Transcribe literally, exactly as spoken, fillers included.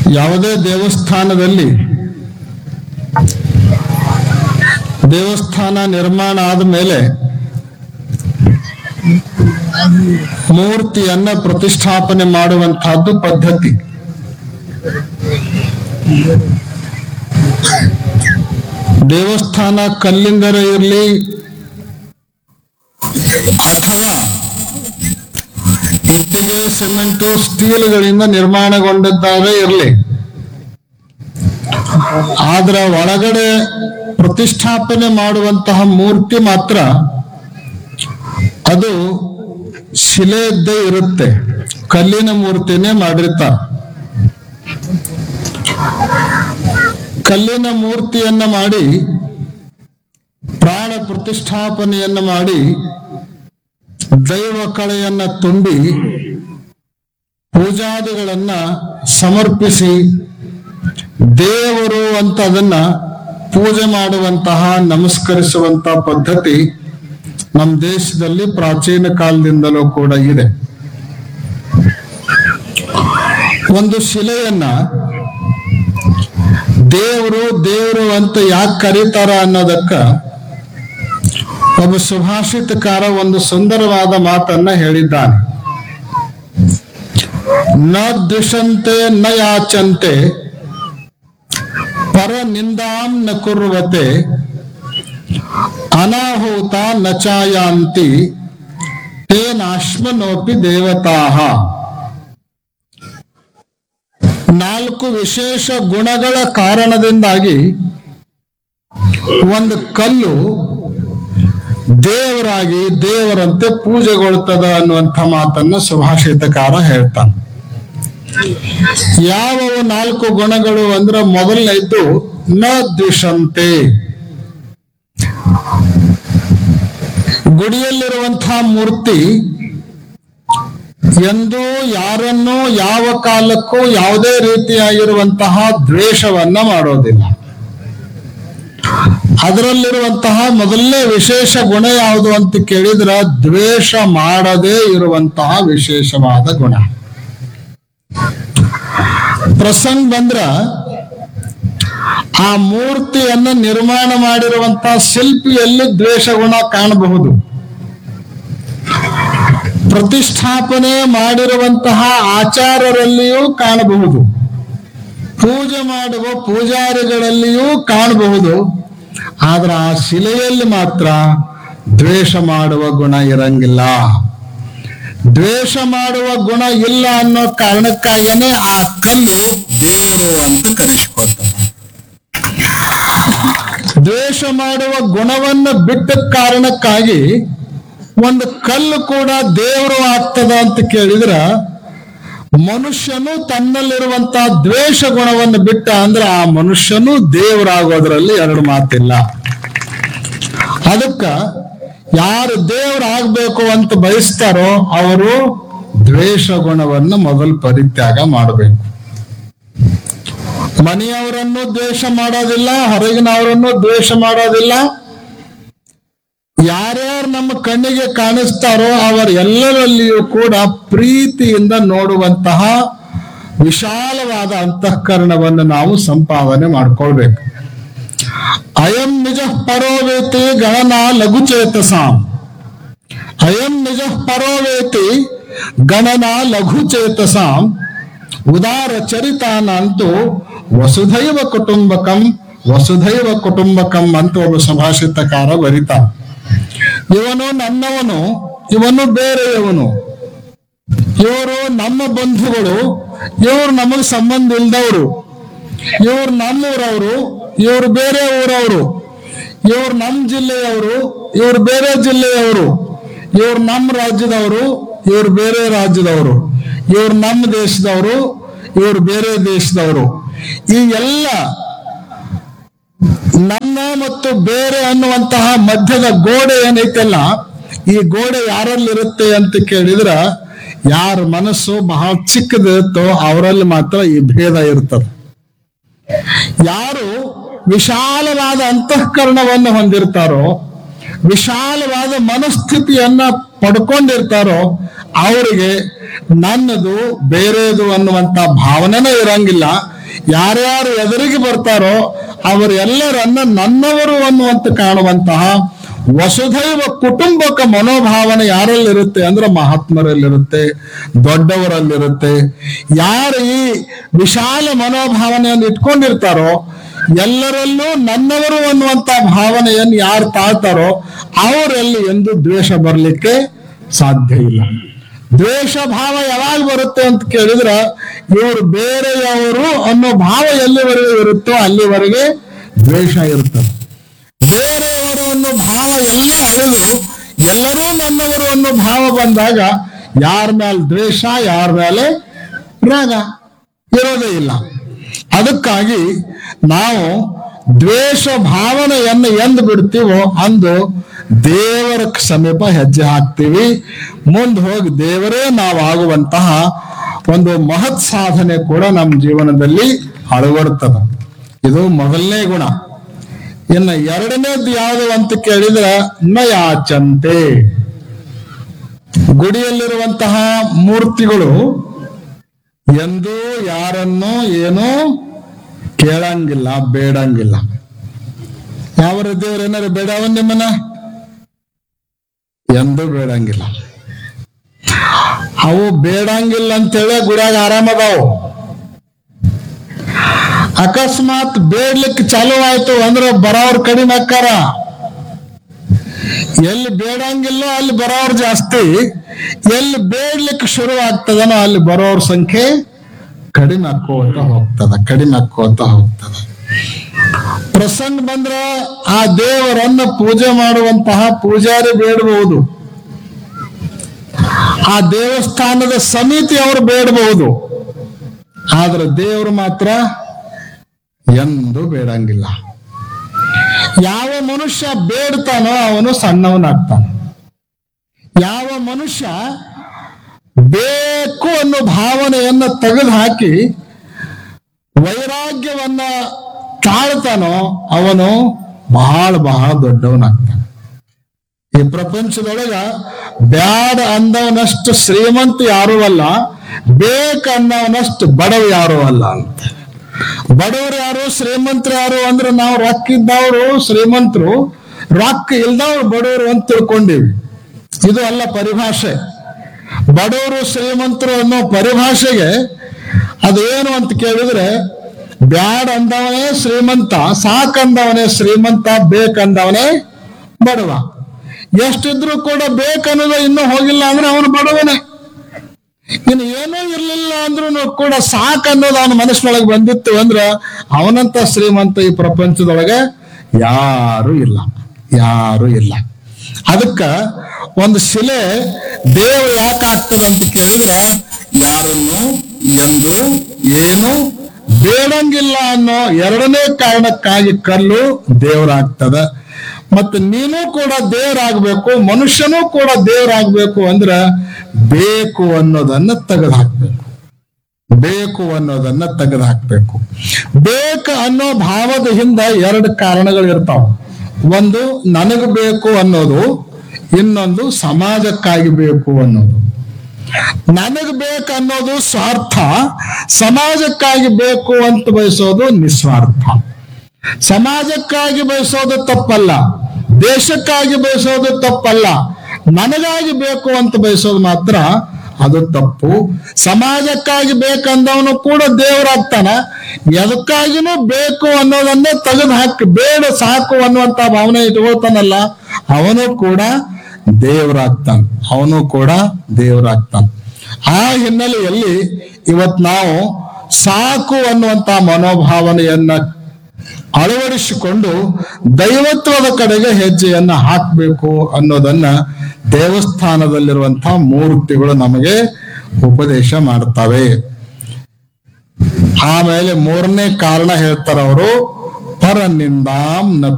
ಯಾವುದೇ ದೇವಸ್ಥಾನದಲ್ಲಿ ದೇವಸ್ಥಾನ ನಿರ್ಮಾಣ ಆದ ಮೇಲೆ ಮೂರ್ತಿಯನ್ನ ಪ್ರತಿಷ್ಠಾಪನೆ ಮಾಡುವಂತಹದ್ದು ಪದ್ಧತಿ. ದೇವಸ್ಥಾನ ಕಲ್ಲಿಂದರ ಇರಲಿ ಅಥವಾ ಇಟ್ಟಿಗೆ, ಸಿಮೆಂಟು, ಸ್ಟೀಲ್ಗಳಿಂದ ನಿರ್ಮಾಣಗೊಂಡಿದ್ದಾರೆ ಇರಲಿ, ಆದ್ರ ಒಳಗಡೆ ಪ್ರತಿಷ್ಠಾಪನೆ ಮಾಡುವಂತಹ ಮೂರ್ತಿ ಮಾತ್ರ ಅದು ಶಿಲೆಯದ್ದೇ ಇರುತ್ತೆ, ಕಲ್ಲಿನ ಮೂರ್ತಿನೇ ಮಾಡಿರ್ತಾರೆ. ಕಲ್ಲಿನ ಮೂರ್ತಿಯನ್ನ ಮಾಡಿ ಪ್ರಾಣ ಪ್ರತಿಷ್ಠಾಪನೆಯನ್ನ ಮಾಡಿ ದೈವ ಕಳೆಯನ್ನ ತುಂಬಿ ಪೂಜಾದಿಗಳನ್ನ ಸಮರ್ಪಿಸಿ ದೇವರು ಅಂತ ಅದನ್ನ ಪೂಜೆ ಮಾಡುವಂತಹ ನಮಸ್ಕರಿಸುವಂತಹ ಪದ್ಧತಿ ನಮ್ಮ ದೇಶದಲ್ಲಿ ಪ್ರಾಚೀನ ಕಾಲದಿಂದಲೂ ಕೂಡ ಇದೆ. ಒಂದು ಶಿಲೆಯನ್ನ ದೇವರು ದೇವರು ಅಂತ ಯಾಕೆ ಕರೀತಾರ ಅನ್ನೋದಕ್ಕ ಒಬ್ಬ ಸುಭಾಷಿತಕಾರ ಒಂದು ಸುಂದರವಾದ ಮಾತನ್ನ ಹೇಳಿದ್ದಾನೆ. ನ ದ್ವಿಷಂತೆ ನ ಯಾಚಂತೆ ಪರ ನಿಂದಾಂ ನ ಕುರ್ವತೆ ಅನಾಹೂತ ನ ಚಾಯಾಂತಿ ತೇನಾಶ್ಮನೋಪಿ ದೇವತಾಹ. ನಾಲ್ಕು ವಿಶೇಷ ಗುಣಗಳ ಕಾರಣದಿಂದಾಗಿ ಒಂದು ಕಲ್ಲು ದೇವರಾಗಿ ದೇವರಂತೆ ಪೂಜೆಗೊಳ್ತದ ಅನ್ನುವಂಥ ಮಾತನ್ನ ಸುಭಾಷಿತಕಾರ ಹೇಳ್ತಾನೆ. ಯಾವವು ನಾಲ್ಕು ಗುಣಗಳು ಅಂದ್ರೆ ಮೊದಲನೇದ್ದು ನ ದ್ವಿಷಂತೆ. ಗುಡಿಯಲ್ಲಿರುವಂತಹ ಮೂರ್ತಿ ಎಂದೂ ಯಾರನ್ನೂ ಯಾವ ಕಾಲಕ್ಕೂ ಯಾವುದೇ ರೀತಿಯಾಗಿರುವಂತಹ ದ್ವೇಷವನ್ನ ಮಾಡೋದಿಲ್ಲ. ಅದರಲ್ಲಿರುವಂತಹ ಮೊದಲನೇ ವಿಶೇಷ ಗುಣ ಯಾವುದು ಅಂತ ಕೇಳಿದ್ರ ದ್ವೇಷ ಮಾಡದೇ ಇರುವಂತಹ ವಿಶೇಷವಾದ ಗುಣ. ಪ್ರಸಂಗ ಬಂದ್ರ ಆ ಮೂರ್ತಿಯನ್ನ ನಿರ್ಮಾಣ ಮಾಡಿರುವಂತಹ ಶಿಲ್ಪಿಯಲ್ಲಿ ದ್ವೇಷ ಗುಣ ಕಾಣಬಹುದು. ಪ್ರತಿಷ್ಠಾಪನೆ ಮಾಡಿರುವಂತಹ ಆಚಾರರಲ್ಲಿಯೂ ಕಾಣಬಹುದು, ಪೂಜೆ ಮಾಡುವ ಪೂಜಾರಿಗಳಲ್ಲಿಯೂ ಕಾಣಬಹುದು. ಆದ್ರೆ ಆ ಶಿಲೆಯಲ್ಲಿ ಮಾತ್ರ ದ್ವೇಷ ಮಾಡುವ ಗುಣ ಇರಂಗಿಲ್ಲ. ದ್ವೇಷ ಮಾಡುವ ಗುಣ ಇಲ್ಲ ಅನ್ನೋ ಕಾರಣಕ್ಕಾಗೇನೆ ಆ ಕಲ್ಲು ದೇವರು ಅಂತ ಕರೆಸಿಕೊಳ್ತಾರೆ. ದ್ವೇಷ ಮಾಡುವ ಗುಣವನ್ನು ಬಿಟ್ಟ ಕಾರಣಕ್ಕಾಗಿ ಒಂದು ಕಲ್ಲು ಕೂಡ ದೇವರು ಆಗ್ತದ ಅಂತ ಕೇಳಿದ್ರ ಮನುಷ್ಯನು ತನ್ನಲ್ಲಿರುವಂತಹ ದ್ವೇಷ ಗುಣವನ್ನು ಬಿಟ್ಟ ಅಂದ್ರೆ ಆ ಮನುಷ್ಯನು ದೇವರಾಗೋದ್ರಲ್ಲಿ ಎರಡು ಮಾತಿಲ್ಲ. ಅದಕ್ಕ ಯಾರು ದೇವರಾಗಬೇಕು ಅಂತ ಬಯಸ್ತಾರೋ ಅವರು ದ್ವೇಷ ಗುಣವನ್ನು ಮೊದಲು ಪರಿತ್ಯಾಗ ಮಾಡಬೇಕು. ಮನೆಯವರನ್ನು ದ್ವೇಷ ಮಾಡೋದಿಲ್ಲ, ಹೊರಗಿನವರನ್ನು ದ್ವೇಷ ಮಾಡೋದಿಲ್ಲ. ಯಾರ್ಯಾರು ನಮ್ಮ ಕಣ್ಣಿಗೆ ಕಾಣಿಸ್ತಾರೋ ಅವರೆಲ್ಲರಲ್ಲಿಯೂ ಕೂಡ ಪ್ರೀತಿಯಿಂದ ನೋಡುವಂತಹ ವಿಶಾಲವಾದ ಅಂತಃಕರಣವನ್ನು ನಾವು ಸಂಪಾದನೆ ಮಾಡ್ಕೊಳ್ಬೇಕು. ಅಯಂ ನಿಜ ಪರೋವೇತಿ ಗಣನ ಲಘುಚೇತಸಾಂ. ಅಯಂ ನಿಜ ಪರೋವೇತಿ ಗಣನ ಲಘುಚೇತಸಾಂ ಉದಾರ ಚರಿತಾನಂತೂ ವಸುಧೈವ ಕುಟುಂಬಕಂ ವಸುಧೈವ ಕುಟುಂಬಕಂ ಅಂತ ಒಬ್ಬ ಸುಭಾಷಿತಕಾರ ಬರಿತಾನ. ಇವನು ನನ್ನವನು, ಇವನು ಬೇರೆಯವನು, ಇವರು ನಮ್ಮ ಬಂಧುಗಳು, ಇವರು ನಮಗೆ ಸಂಬಂಧ ಇಲ್ದವರು, ಇವ್ರು ನಮ್ಮೂರವರು, ಇವ್ರು ಬೇರೆ ಊರವರು, ಇವ್ರು ನಮ್ಮ ಜಿಲ್ಲೆಯವರು, ಇವ್ರು ಬೇರೆ ಜಿಲ್ಲೆಯವರು, ಇವ್ರು ನಮ್ಮ ರಾಜ್ಯದವರು, ಇವ್ರು ಬೇರೆ ರಾಜ್ಯದವರು, ಇವ್ರು ನಮ್ಮ ದೇಶದವರು, ಇವ್ರು ಬೇರೆ ದೇಶದವರು. ಈ ಎಲ್ಲ ನನ್ನ ಮತ್ತು ಬೇರೆ ಅನ್ನುವಂತಹ ಮಧ್ಯದ ಗೋಡೆ ಏನೈತಲ್ಲ, ಈ ಗೋಡೆ ಯಾರಲ್ಲಿರುತ್ತೆ ಅಂತ ಕೇಳಿದ್ರ ಯಾರ ಮನಸ್ಸು ಬಹಳ ಚಿಕ್ಕದಿರುತ್ತೋ ಅವರಲ್ಲಿ ಮಾತ್ರ ಈ ಭೇದ ಇರ್ತದೆ. ಯಾರು ವಿಶಾಲವಾದ ಅಂತಃಕರಣವನ್ನು ಹೊಂದಿರ್ತಾರೋ, ವಿಶಾಲವಾದ ಮನಸ್ಥಿತಿಯನ್ನ ಪಡ್ಕೊಂಡಿರ್ತಾರೋ ಅವರಿಗೆ ನನ್ನದು ಬೇರೆದು ಅನ್ನುವಂತ ಭಾವನೆನೇ ಇರಂಗಿಲ್ಲ. ಯಾರ್ಯಾರು ಎದುರಿಗೆ ಬರ್ತಾರೋ ಅವರೆಲ್ಲರನ್ನ ನನ್ನವರು ಅನ್ನುವಂತ ಕಾಣುವಂತಹ ವಸುಧೈವ ಕುಟುಂಬಕ ಮನೋಭಾವನೆ ಯಾರಲ್ಲಿರುತ್ತೆ ಅಂದ್ರೆ ಮಹಾತ್ಮರಲ್ಲಿರುತ್ತೆ, ದೊಡ್ಡವರಲ್ಲಿರುತ್ತೆ. ಯಾರು ಈ ವಿಶಾಲ ಮನೋಭಾವನೆಯನ್ನು ಇಟ್ಕೊಂಡಿರ್ತಾರೋ, ಎಲ್ಲರಲ್ಲೂ ನನ್ನವರು ಅನ್ನುವಂತ ಭಾವನೆಯನ್ನು ಯಾರು ತಾಳ್ತಾರೋ ಅವರಲ್ಲಿ ಎಂದು ದ್ವೇಷ ಬರಲಿಕ್ಕೆ ಸಾಧ್ಯ ಇಲ್ಲ. ದ್ವೇಷ ಭಾವ ಯಾವಾಗ ಬರುತ್ತೆ ಅಂತ ಕೇಳಿದ್ರ ಇವರು ಬೇರೆಯವರು ಅನ್ನೋ ಭಾವ ಎಲ್ಲಿವರೆಗೆ ಇರುತ್ತೋ ಅಲ್ಲಿವರೆಗೆ ದ್ವೇಷ ಇರ್ತದೆ. ಬೇರೆಯವರು ಅನ್ನೋ ಭಾವ ಎಲ್ಲ ಅಳಿದು ಎಲ್ಲರೂ ನನ್ನವರು ಅನ್ನೋ ಭಾವ ಬಂದಾಗ ಯಾರ ಮೇಲೆ ದ್ವೇಷ, ಯಾರ ಮೇಲೆ ರಾಗ ಇರೋದೇ ಇಲ್ಲ. ಅದಕ್ಕಾಗಿ ನಾವು ದ್ವೇಷ ಭಾವನೆಯನ್ನು ಎಂದು ಬಿಡ್ತೀವೋ ಅಂದು ದೇವರ ಸಮೀಪ ಹೆಜ್ಜೆ ಹಾಕ್ತೀವಿ. ಮುಂದೆ ಹೋಗಿ ದೇವರೇ ನಾವಾಗುವಂತಹ ಒಂದು ಮಹತ್ ಸಾಧನೆ ಕೂಡ ನಮ್ಮ ಜೀವನದಲ್ಲಿ ಅಳವಡ್ತದ. ಇದು ಮೊದಲನೇ ಗುಣ. ಇನ್ನು ಎರಡನೇದು ಯಾವುದು ಅಂತ ಕೇಳಿದ್ರೆ ನಯಾಚಂತೆ. ಗುಡಿಯಲ್ಲಿರುವಂತಹ ಮೂರ್ತಿಗಳು ಎಂದೂ ಯಾರನ್ನೂ ಏನೂ ಕೇಳಂಗಿಲ್ಲ, ಬೇಡಂಗಿಲ್ಲ. ಯಾವ ದೇವ್ರ ಏನಾರು ಬೇಡವ ನಿಮ್ಮನ್ನ ಎಂದೂ ಬೇಡಂಗಿಲ್ಲ. ಅವು ಬೇಡಂಗಿಲ್ಲ ಅಂತೇಳಿ ಗುಡಿಯಾಗ ಆರಾಮದಾವು. ಅಕಸ್ಮಾತ್ ಬೇಡ್ಲಿಕ್ಕೆ ಚಾಲು ಆಯ್ತು ಅಂದ್ರೆ ಬರೋರ್ ಕಡಿಮೆ ಆಕ್ಕಾರ. ಎಲ್ಲಿ ಬೇಡಂಗಿಲ್ಲ ಅಲ್ಲಿ ಬರೋರ್ ಜಾಸ್ತಿ, ಎಲ್ಲಿ ಬೇಡ್ಲಿಕ್ಕೆ ಶುರು ಆಗ್ತದನೋ ಅಲ್ಲಿ ಬರೋರ್ ಸಂಖ್ಯೆ ಕಡಿಮೆ ಹಾಕೋತ ಹೋಗ್ತದ ಕಡಿಮೆ ಹಾಕೋತ ಹೋಗ್ತದ. ಪ್ರಸಂಗ ಬಂದ್ರ ಆ ದೇವರನ್ನ ಪೂಜೆ ಮಾಡುವಂತಹ ಪೂಜಾರಿ ಬೇಡಬಹುದು, ಆ ದೇವಸ್ಥಾನದ ಸಮಿತಿ ಅವರು ಬೇಡಬಹುದು, ಆದ್ರೆ ದೇವರು ಮಾತ್ರ ಎಂದು ಬೇಡಂಗಿಲ್ಲ. ಯಾವ ಮನುಷ್ಯ ಬೇಡ್ತಾನೋ ಅವನು ಸಣ್ಣವನಾಗ್ತಾನ. ಯಾವ ಮನುಷ್ಯ ಬೇಕು ಅನ್ನೋ ಭಾವನೆಯನ್ನ ತೆಗೆದು ಹಾಕಿ ವೈರಾಗ್ಯವನ್ನ ತಾಳ್ತಾನೋ ಅವನು ಬಹಳ ಬಹಳ ದೊಡ್ಡವನಾಗ್ತಾನೆ. ಈ ಪ್ರಪಂಚದೊಳಗ ಬ್ಯಾಡ ಅಂದವನಷ್ಟು ಶ್ರೀಮಂತ ಯಾರೂ ಅಲ್ಲ, ಬೇಕನ್ನವನಷ್ಟು ಬಡವ ಯಾರೂ ಅಲ್ಲ ಅಂತ. ಬಡವರು ಯಾರು, ಶ್ರೀಮಂತರು ಯಾರು ಅಂದ್ರೆ ನಾವು ರೊಕ್ಕ ಇದ್ದವರು ಶ್ರೀಮಂತರು, ರೊಕ್ಕ ಇಲ್ದವ್ರು ಬಡವರು ಅಂತ ತಿಳ್ಕೊಂಡಿವಿ. ಇದು ಅಲ್ಲ ಪರಿಭಾಷೆ. ಬಡವರು ಶ್ರೀಮಂತರು ಅನ್ನೋ ಪರಿಭಾಷೆಗೆ ಅದೇನು ಅಂತ ಕೇಳಿದ್ರೆ ಬ್ಯಾಡ ಅಂದವನೇ ಶ್ರೀಮಂತ, ಸಾಕಂದವನೇ ಶ್ರೀಮಂತ, ಬೇಕಂದವನೇ ಬಡವ. ಎಷ್ಟಿದ್ರು ಕೂಡ ಬೇಕನ್ನೋದು ಇನ್ನೂ ಹೋಗಿಲ್ಲ ಅಂದ್ರೆ ಅವನು ಬಡವನೇ. ಇನ್ನು ಏನೂ ಇರ್ಲಿಲ್ಲ ಅಂದ್ರೂ ಕೂಡ ಸಾಕನ್ನೋದು ಅವನ ಮನಸ್ಸಿನೊಳಗೆ ಬಂದಿತ್ತು ಅಂದ್ರ ಅವನಂತ ಶ್ರೀಮಂತ ಈ ಪ್ರಪಂಚದೊಳಗೆ ಯಾರು ಇಲ್ಲ, ಯಾರು ಇಲ್ಲ. ಅದಕ್ಕ ಒಂದು ಶಿಲೆ ದೇವ ಯಾಕಾಗ್ತದ ಅಂತ ಕೇಳಿದ್ರೆ ಯಾರನ್ನು ಎಂದು ಏನು ಬೇಡಂಗಿಲ್ಲ ಅನ್ನೋ ಎರಡನೇ ಕಾರಣಕ್ಕಾಗಿ ಕಲ್ಲು ದೇವರಾಗ್ತದ. ಮತ್ತೆ ನೀನು ಕೂಡ ದೇವರಾಗಬೇಕು, ಮನುಷ್ಯನೂ ಕೂಡ ದೇವರಾಗಬೇಕು ಅಂದ್ರ ಬೇಕು ಅನ್ನೋದನ್ನ ತೆಗೆದು ಹಾಕ್ಬೇಕು. ಬೇಕು ಅನ್ನೋದನ್ನ ತೆಗೆದು ಹಾಕ್ಬೇಕು. ಬೇಕು ಅನ್ನೋ ಭಾವದ ಹಿಂದ ಎರಡು ಕಾರಣಗಳು ಇರ್ತಾವ. ಒಂದು ನನಗೆ ಬೇಕು ಅನ್ನೋದು, ಇನ್ನೊಂದು ಸಮಾಜಕ್ಕಾಗಿ ಬೇಕು ಅನ್ನೋದು. ನನಗೆ ಬೇಕು ಅನ್ನೋದು ಸ್ವಾರ್ಥ, ಸಮಾಜಕ್ಕಾಗಿ ಬೇಕು ಅಂತ ಬಯಸೋದು ನಿಸ್ವಾರ್ಥ. ಸಮಾಜಕ್ಕಾಗಿ ಬಯಸೋದು ತಪ್ಪಲ್ಲ, ದೇಶಕ್ಕಾಗಿ ಬಯಸೋದು ತಪ್ಪಲ್ಲ, ನನಗಾಗಿ ಬೇಕು ಅಂತ ಬಯಸೋದು ಮಾತ್ರ ಅದು ತಪ್ಪು. ಸಮಾಜಕ್ಕಾಗಿ ಬೇಕಂದವನು ಕೂಡ ದೇವರಾಗ್ತಾನ. ಎದಕ್ಕಾಗಿನೂ ಬೇಕು ಅನ್ನೋದನ್ನೇ ತೆಗೆದು ಹಾಕಿ ಬೇಡ ಸಾಕು ಅನ್ನುವಂತ ಭಾವನೆ ಇಟ್ಕೊಳ್ತಾನಲ್ಲ ಅವನು ಕೂಡ ದೇವರಾಗ್ತಾನ, ಅವನು ಕೂಡ ದೇವರಾಗ್ತಾನ. ಆ ಹಿನ್ನೆಲೆಯಲ್ಲಿ ಇವತ್ ನಾವು ಸಾಕು ಅನ್ನುವಂತ ಮನೋಭಾವನೆಯನ್ನ ಅಳವಡಿಸಿಕೊಂಡು ದೈವತ್ವದ ಕಡೆಗೆ ಹೆಜ್ಜೆಯನ್ನ ಹಾಕಬೇಕು ಅನ್ನೋದನ್ನ ದೇವಸ್ಥಾನದಲ್ಲಿರುವಂತಹ ಮೂರ್ತಿಗಳು ನಮಗೆ ಉಪದೇಶ ಮಾಡ್ತವೆ. ಆಮೇಲೆ ಮೂರನೇ ಕಾರಣ ಹೇಳ್ತಾರ ಅವರು, ಪರನಿಂದಾಂ ನ